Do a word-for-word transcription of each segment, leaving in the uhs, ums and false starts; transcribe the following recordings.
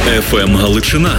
еф ем Галичина.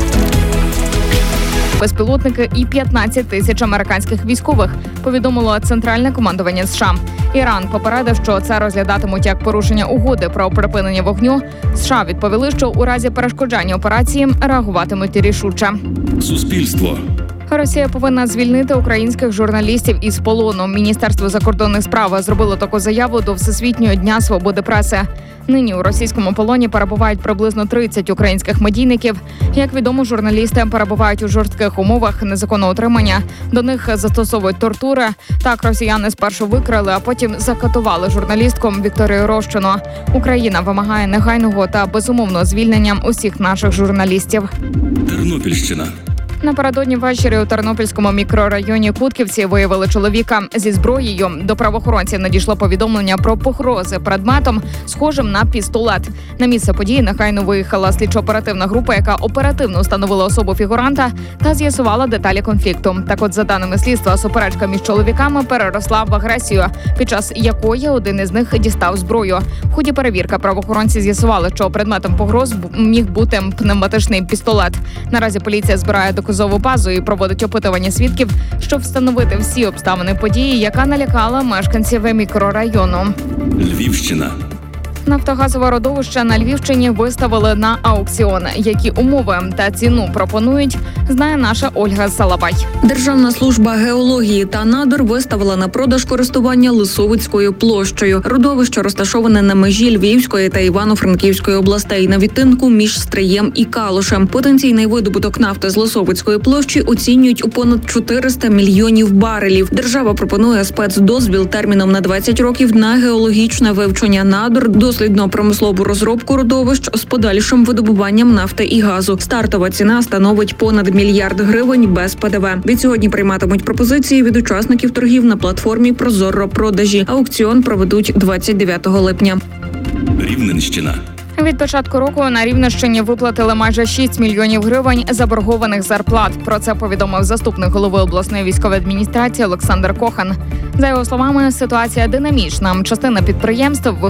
Безпілотники і п'ятнадцять тисяч американських військових, повідомило Центральне командування США. Іран попередив, що це розглядатимуть як порушення угоди про припинення вогню. США відповіли, що у разі перешкоджання операції реагуватимуть рішуче. Суспільство. Росія повинна звільнити українських журналістів із полону. Міністерство закордонних справ зробило таку заяву до Всесвітнього дня свободи преси. Нині у російському полоні перебувають приблизно тридцять українських медійників. Як відомо, журналісти перебувають у жорстких умовах незаконного утримання. До них застосовують тортури. Так, росіяни спершу викрали, а потім закатували журналістку Вікторію Рощину. Україна вимагає негайного та безумовного звільнення усіх наших журналістів. Тернопільщина. Напередодні ввечері у Тернопільському мікрорайоні Кутківці виявили чоловіка зі зброєю. До правоохоронців надійшло повідомлення про погрози предметом, схожим на пістолет. На місце події негайно виїхала слідчо-оперативна група, яка оперативно встановила особу фігуранта та з'ясувала деталі конфлікту. Так от, за даними слідства, суперечка між чоловіками переросла в агресію, під час якої один із них дістав зброю. В ході перевірки правоохоронці з'ясували, що предметом погроз міг бути пневматичний пістолет. Наразі поліція збирає доказову базу і проводить опитування свідків, щоб встановити всі обставини події, яка налякала мешканців мікрорайону. Львівщина. Нафтогазове родовище на Львівщині виставили на аукціон. Які умови та ціну пропонують, знає наша Ольга Салабай. Державна служба геології та надр виставила на продаж користування Лисовицькою площею. Родовище розташоване на межі Львівської та Івано-Франківської областей на відтинку між Стриєм і Калушем. Потенційний видобуток нафти з Лисовицької площі оцінюють у понад чотириста мільйонів барелів. Держава пропонує спецдозвіл терміном на двадцять років на геологічне вивчення надр, дослідно-промислову розробку родовищ з подальшим видобуванням нафти і газу. Стартова ціна становить понад мільярд гривень без Пе Де Ве. Відсьогодні прийматимуть пропозиції від учасників торгів на платформі «Прозоро-продажі». Аукціон проведуть двадцять дев'ятого липня. Рівненщина. Від початку року на Рівненщині виплатили майже шість мільйонів гривень заборгованих зарплат. Про це повідомив заступник голови обласної військової адміністрації Олександр Кохан. За його словами, ситуація динамічна. Частина підприємств